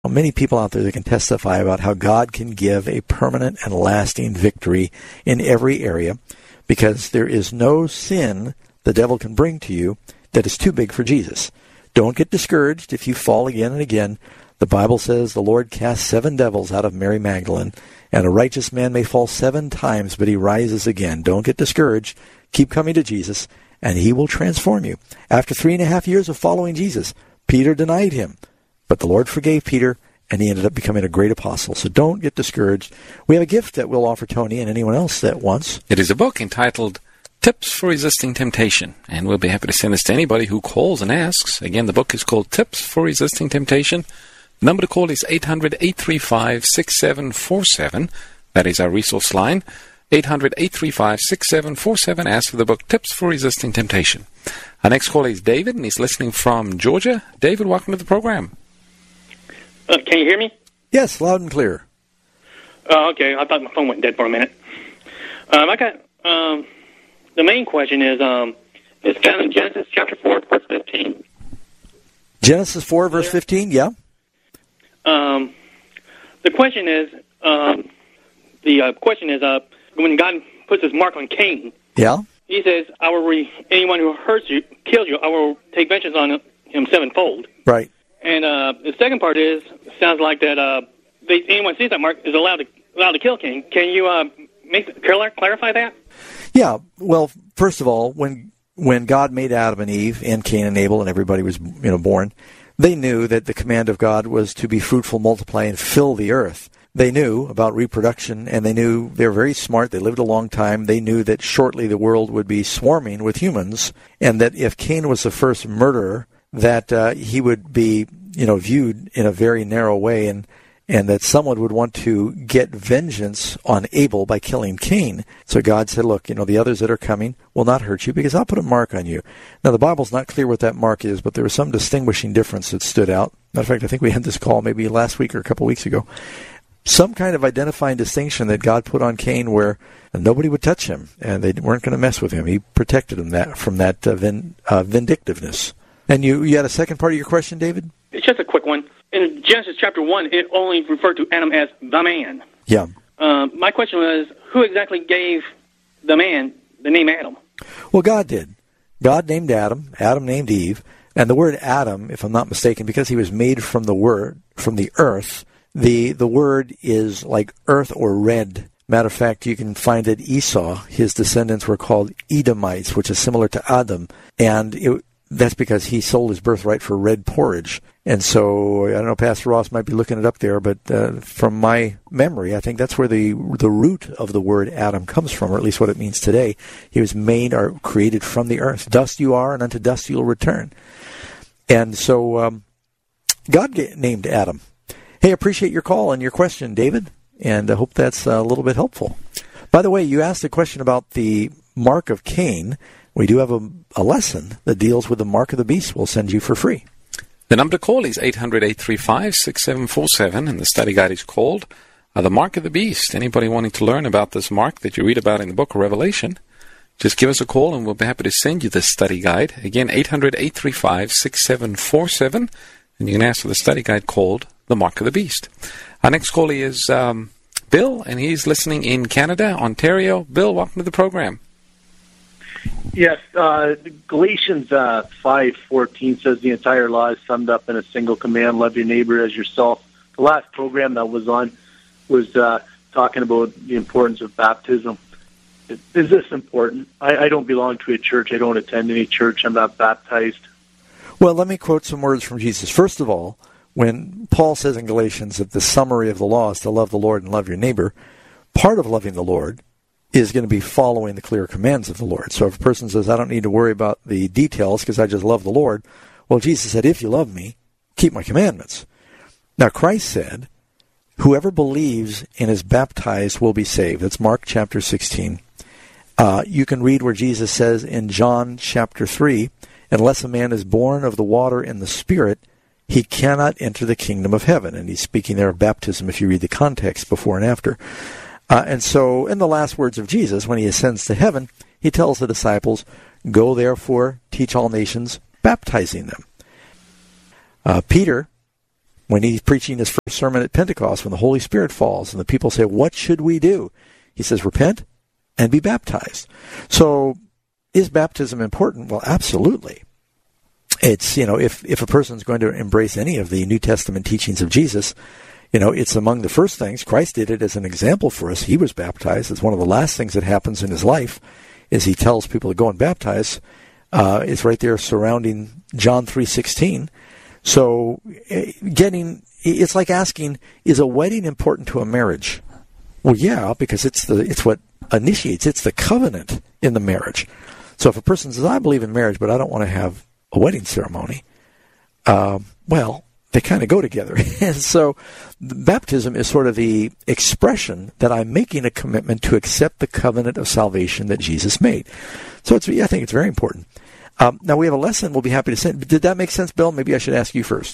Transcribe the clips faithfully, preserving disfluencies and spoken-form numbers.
many people out there that can testify about how God can give a permanent and lasting victory in every area, because there is no sin the devil can bring to you that is too big for Jesus. Don't get discouraged if you fall again and again. The Bible says the Lord cast seven devils out of Mary Magdalene, and a righteous man may fall seven times, but he rises again. Don't get discouraged. Keep coming to Jesus, and he will transform you. After three and a half years of following Jesus, Peter denied him, but the Lord forgave Peter, and he ended up becoming a great apostle. So don't get discouraged. We have a gift that we'll offer Tony and anyone else that wants. It is a book entitled Tips for Resisting Temptation, and we'll be happy to send this to anybody who calls and asks. Again, the book is called Tips for Resisting Temptation. The number to call is eight hundred, eight three five, six seven four seven. That is our resource line. eight hundred, eight three five, six seven four seven. Ask for the book Tips for Resisting Temptation. Our next caller is David, and he's listening from Georgia. David, welcome to the program. Uh, can you hear me? Yes, loud and clear. Uh, okay, I thought my phone went dead for a minute. Um, I got um, the main question is um, it's found in Genesis chapter four, verse fifteen. Genesis four, verse fifteen. Yeah. Um, the question is um, the uh, question is uh, when God puts His mark on Cain. Yeah. He says, "I will re- anyone who hurts you, kills you, I will take vengeance on him sevenfold." Right. And uh, the second part is sounds like that uh, they, anyone sees that mark is allowed to allowed to kill Cain. Can you uh, make clarify that? Yeah. Well, first of all, when when God made Adam and Eve and Cain and Abel and everybody was you know born, they knew that the command of God was to be fruitful, multiply, and fill the earth. They knew about reproduction, and they knew they were very smart. They lived a long time. They knew that shortly the world would be swarming with humans, and that if Cain was the first murderer, that uh, he would be, you know, viewed in a very narrow way, and and that someone would want to get vengeance on Abel by killing Cain. So God said, look, you know, the others that are coming will not hurt you because I'll put a mark on you. Now, the Bible's not clear what that mark is, but there was some distinguishing difference that stood out. Matter of fact, I think we had this call maybe last week or a couple weeks ago. Some kind of identifying distinction that God put on Cain where nobody would touch him, and they weren't going to mess with him. He protected him that from that uh, vin, uh, vindictiveness. And you, you had a second part of your question, David? It's just a quick one. In Genesis chapter one, it only referred to Adam as the man. Yeah. Uh, my question was, who exactly gave the man the name Adam? Well, God did. God named Adam. Adam named Eve. And the word Adam, if I'm not mistaken, because he was made from the word, from the earth, the the word is like earth or red. Matter of fact, you can find that Esau, his descendants were called Edomites, which is similar to Adam. And it, that's because he sold his birthright for red porridge. And so, I don't know, Pastor Ross might be looking it up there, but uh, from my memory, I think that's where the the root of the word Adam comes from, or at least what it means today. He was made or created from the earth. Dust you are, and unto dust you'll return. And so, um, God named Adam. Hey, appreciate your call and your question, David, and I hope that's a little bit helpful. By the way, you asked a question about the mark of Cain. We do have a, a lesson that deals with the mark of the beast we'll send you for free. The number to call is eight hundred, eight three five, six seven four seven, and the study guide is called uh, The Mark of the Beast. Anybody wanting to learn about this mark that you read about in the book of Revelation, just give us a call and we'll be happy to send you this study guide. Again, eight hundred, eight three five, six seven four seven, and you can ask for the study guide called The Mark of the Beast. Our next caller is um, Bill, and he's listening in Canada, Ontario. Bill, welcome to the program. Yes, uh, Galatians uh, five fourteen says the entire law is summed up in a single command: love your neighbor as yourself. The last program that was on was uh, talking about the importance of baptism. Is this important? I, I don't belong to a church. I don't attend any church. I'm not baptized. Well, let me quote some words from Jesus. First of all, when Paul says in Galatians that the summary of the law is to love the Lord and love your neighbor, part of loving the Lord is going to be following the clear commands of the Lord. So if a person says, I don't need to worry about the details because I just love the Lord, well, Jesus said, if you love me, keep my commandments. Now, Christ said, whoever believes and is baptized will be saved. That's Mark chapter sixteen. Uh, you can read where Jesus says in John chapter three, unless a man is born of the water and the Spirit, he cannot enter the kingdom of heaven. And he's speaking there of baptism if you read the context before and after. Uh, and so in the last words of Jesus, when he ascends to heaven, he tells the disciples, go therefore, teach all nations, baptizing them. Uh, Peter when he's preaching his first sermon at Pentecost, when the Holy Spirit falls and the people say, what should we do? He says, repent and be baptized. So is baptism important? Well, absolutely. It's, you know, if, if a person's going to embrace any of the New Testament teachings of Jesus, you know, it's among the first things. Christ did it as an example for us. He was baptized. It's one of the last things that happens in his life is he tells people to go and baptize. Uh, it's right there surrounding John three sixteen. So getting, it's like asking, is a wedding important to a marriage? Well, yeah, because it's the it's what initiates, it's the covenant in the marriage. So if a person says, I believe in marriage, but I don't want to have a wedding ceremony, uh, well, they kind of go together. And so baptism is sort of the expression that I'm making a commitment to accept the covenant of salvation that Jesus made. So it's, I think it's very important. Um, now, we have a lesson we'll be happy to send. Did that make sense, Bill? Maybe I should ask you first.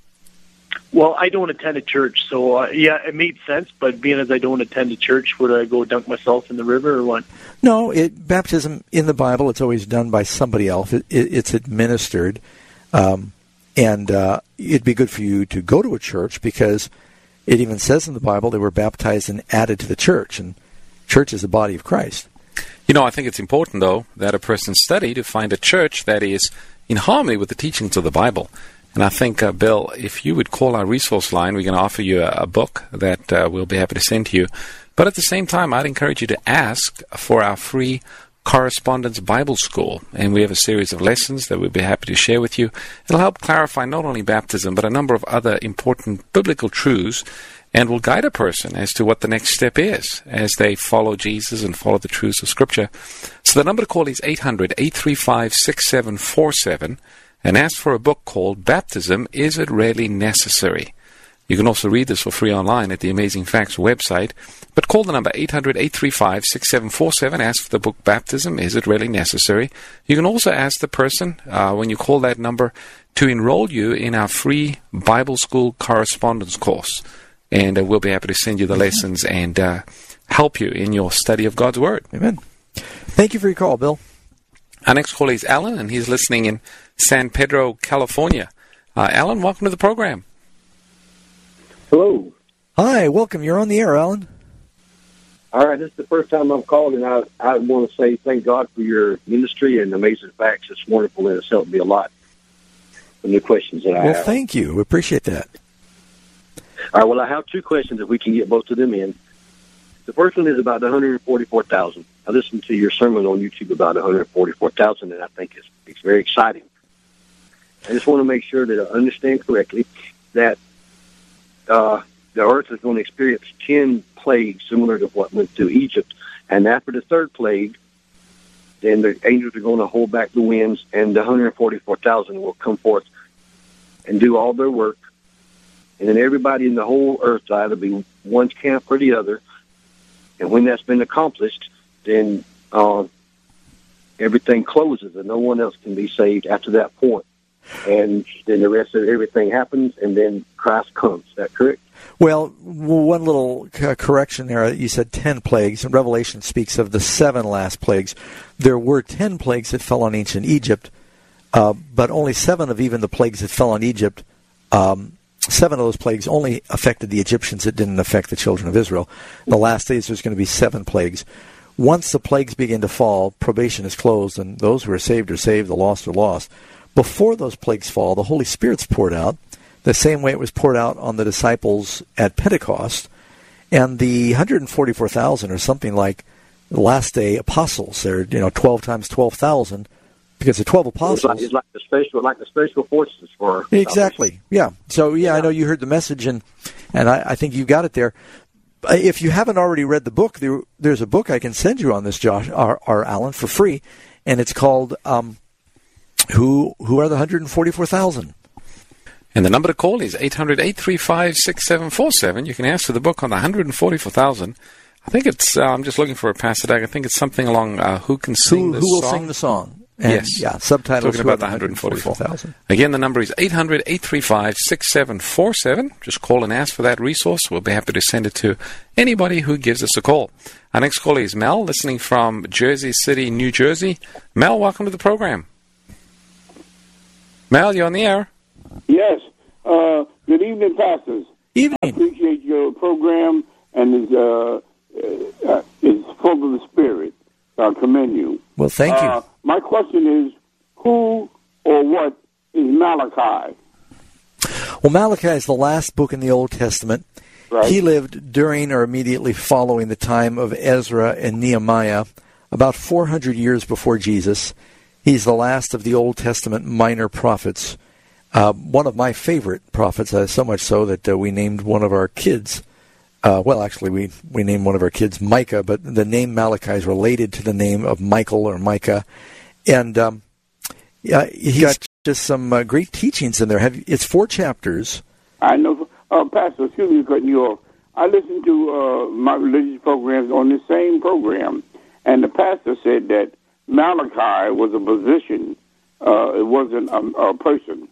Well, I don't attend a church, so uh, yeah, it made sense, but being as I don't attend a church, would I go dunk myself in the river or what? No, it, baptism in the Bible, it's always done by somebody else. It, it, it's administered, um, and uh, it'd be good for you to go to a church because it even says in the Bible they were baptized and added to the church, and church is the body of Christ. You know, I think it's important, though, that a person study to find a church that is in harmony with the teachings of the Bible. And I think, uh, Bill, if you would call our resource line, we're going to offer you a, a book that uh, we'll be happy to send to you. But at the same time, I'd encourage you to ask for our free Correspondence Bible School. And we have a series of lessons that we'll be happy to share with you. It'll help clarify not only baptism, but a number of other important biblical truths, and will guide a person as to what the next step is as they follow Jesus and follow the truths of Scripture. So the number to call is eight hundred, eight three five, six seven four seven and ask for a book called Baptism, Is It Really Necessary? You can also read this for free online at the Amazing Facts website. But call the number eight hundred, eight three five, six seven four seven. Ask for the book Baptism, Is It Really Necessary? You can also ask the person, uh, when you call that number, to enroll you in our free Bible School Correspondence course. And uh, we'll be happy to send you the lessons and uh, help you in your study of God's Word. Amen. Thank you for your call, Bill. Our next caller is Alan, and he's listening in San Pedro, California. Uh, Alan, welcome to the program. Hello. Hi, welcome. You're on the air, Alan. All right, this is the first time I'm called, and I, I want to say thank God for your ministry and Amazing Facts. It's wonderful, and it's helped me a lot with the questions that I well, have. Well, thank you. We appreciate that. All right, well, I have two questions if we can get both of them in. The first one is about the one hundred forty-four thousand. I listened to your sermon on YouTube about one hundred forty-four thousand, and I think it's, it's very exciting. I just want to make sure that I understand correctly that uh, the earth is going to experience ten plagues similar to what went through Egypt. And after the third plague, then the angels are going to hold back the winds, and the one hundred forty-four thousand will come forth and do all their work. And then everybody in the whole earth will either be one camp or the other. And when that's been accomplished, then uh, everything closes and no one else can be saved after that point. And then the rest of everything happens, and then Christ comes. Is that correct? Well, one little correction there. You said ten plagues. Revelation speaks of the seven last plagues. There were ten plagues that fell on ancient Egypt, uh, but only seven of even the plagues that fell on Egypt, um, seven of those plagues only affected the Egyptians. It didn't affect the children of Israel. In the last days, there's going to be seven plagues. Once the plagues begin to fall, probation is closed, and those who are saved are saved, the lost are lost. Before those plagues fall, the Holy Spirit's poured out, the same way it was poured out on the disciples at Pentecost. And the one hundred forty-four thousand are something like the last day apostles. They're, you know, twelve times twelve thousand, because the twelve apostles... It's like, it's like the special, like the special forces for... Exactly, salvation. Yeah. So, yeah, I know you heard the message, and, and I, I think you got it there. If you haven't already read the book, there, there's a book I can send you on this, Josh, or, or Alan, for free, and it's called... Um, Who who are the one hundred forty-four thousand? And the number to call is eight hundred, eight three five, six seven four seven. You can ask for the book on the one hundred forty-four thousand. I think it's, uh, I'm just looking for a passage. I think it's something along uh, Who Can Sing who, the Who Will Song? Sing the Song. And, yes. Yeah, subtitles talking about the one hundred forty-four thousand. Again, the number is eight hundred, eight three five, six seven four seven. Just call and ask for that resource. We'll be happy to send it to anybody who gives us a call. Our next caller is Mel, listening from Jersey City, New Jersey. Mel, welcome to the program. Mel, you on the air? Yes. Uh, Good evening, pastors. Evening. I appreciate your program, and it's, uh, uh, it's full of the Spirit. I commend you. Well, thank you. Uh, my question is, who or what is Malachi? Well, Malachi is the last book in the Old Testament. Right. He lived during or immediately following the time of Ezra and Nehemiah, about four hundred years before Jesus. He's the last of the Old Testament minor prophets. Uh, one of my favorite prophets, uh, so much so that uh, we named one of our kids, uh, well, actually, we, we named one of our kids Micah, but the name Malachi is related to the name of Michael or Micah. And um, yeah, he's got just some uh, great teachings in there. Have, it's four chapters. I know, uh, Pastor, excuse me for cutting you off. I listen to uh, my religious programs on the same program, and the pastor said that Malachi was a position. Uh, it wasn't a, a person.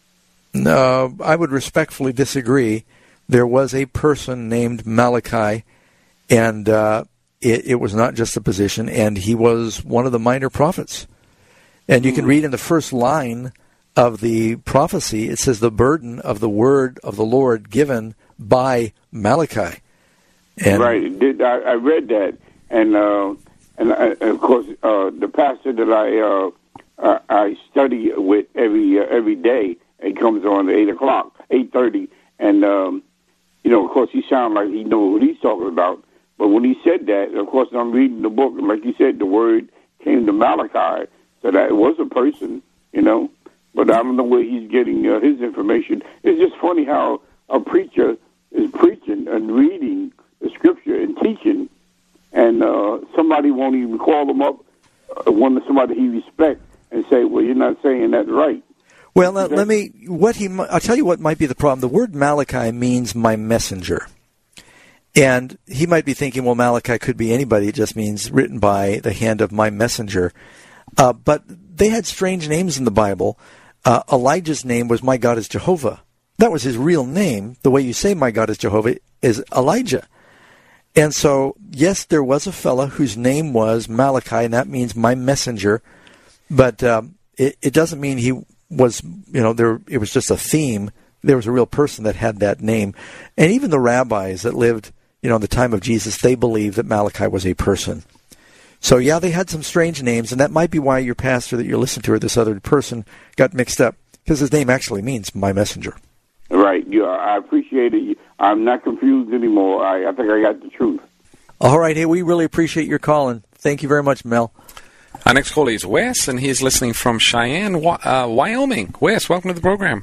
No, I would respectfully disagree. There was a person named Malachi, and uh, it, it was not just a position, and he was one of the minor prophets. And you can read in the first line of the prophecy, it says, the burden of the word of the Lord given by Malachi. And right, it did, I, I read that, and uh, and, I, and of course, uh, the pastor that I uh, uh, I study with every uh, every day, it comes on at eight o'clock, eight thirty, and um, you know, of course, he sounds like he knows what he's talking about. But when he said that, of course, I'm reading the book, and like you said, the word came to Malachi, so that it was a person, you know. But I don't know where he's getting uh, his information. It's just funny how a preacher is preaching and reading the scripture and teaching, and uh, somebody won't even call him up, uh, one somebody he respects, and say, "Well, you're not saying that right." Well, now, let me. What he? I'll tell you what might be the problem. The word Malachi means my messenger, and he might be thinking, well, Malachi could be anybody. It just means written by the hand of my messenger. Uh, but they had strange names in the Bible. Uh, Elijah's name was "My God is Jehovah." That was his real name. The way you say "My God is Jehovah" is Elijah. And so, yes, there was a fellow whose name was Malachi, and that means my messenger. But um, it, it doesn't mean he was, you know, there. It was just a theme. There was a real person that had that name. And even the rabbis that lived, you know, in the time of Jesus, they believed that Malachi was a person. So, yeah, they had some strange names, and that might be why your pastor that you're listening to, or this other person, got mixed up, because his name actually means my messenger. Right. Yeah, I appreciate it. I'm not confused anymore. I, I think I got the truth. All right. Hey, we really appreciate your calling. Thank you very much, Mel. Our next caller is Wes, and he's listening from Cheyenne, uh, Wyoming. Wes, welcome to the program.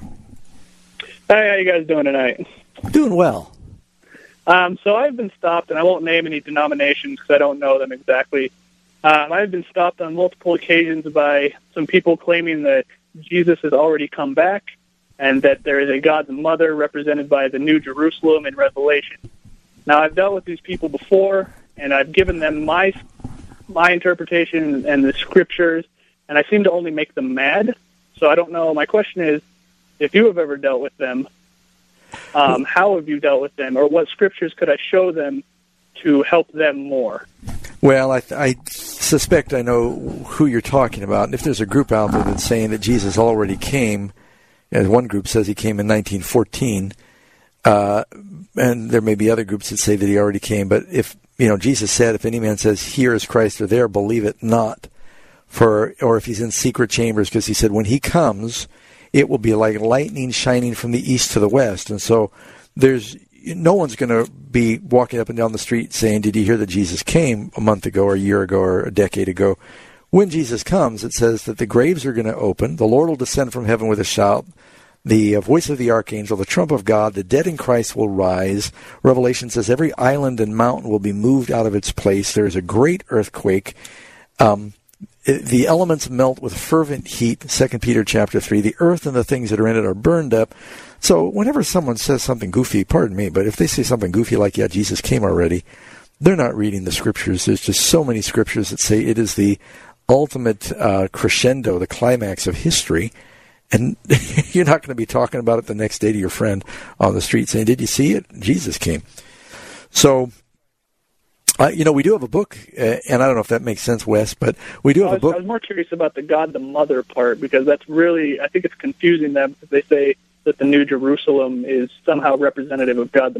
Hi, how you guys doing tonight? Doing well. Um, so I've been stopped, and I won't name any denominations because I don't know them exactly. Um, I've been stopped on multiple occasions by some people claiming that Jesus has already come back and that there is a God's mother represented by the New Jerusalem in Revelation. Now, I've dealt with these people before, and I've given them my my interpretation and the scriptures, and I seem to only make them mad. So I don't know. My question is, if you have ever dealt with them, um, how have you dealt with them, or what scriptures could I show them to help them more? Well, I, th- I suspect I know who you're talking about. And if there's a group out there that's saying that Jesus already came, as one group says he came in nineteen fourteen, uh, and there may be other groups that say that he already came. But if, you know, Jesus said, if any man says, here is Christ or there, believe it not. For, or if he's in secret chambers, because he said, when he comes, it will be like lightning shining from the east to the west. And so there's, no one's going to be walking up and down the street saying, did you hear that Jesus came a month ago or a year ago or a decade ago? When Jesus comes, it says that the graves are going to open, the Lord will descend from heaven with a shout, the voice of the archangel, the trump of God, the dead in Christ will rise. Revelation says every island and mountain will be moved out of its place. There is a great earthquake. Um, the elements melt with fervent heat, Second Peter chapter three. The earth and the things that are in it are burned up. So whenever someone says something goofy, pardon me, but if they say something goofy like, yeah, Jesus came already, they're not reading the scriptures. There's just so many scriptures that say it is the ultimate uh, crescendo, the climax of history. And you're not going to be talking about it the next day to your friend on the street saying, did you see it? Jesus came. So, uh, you know, we do have a book, uh, and I don't know if that makes sense, Wes, but we do have I was, a book. I was more curious about the God the Mother part, because that's really, I think it's confusing them, because they say that the New Jerusalem is somehow representative of God the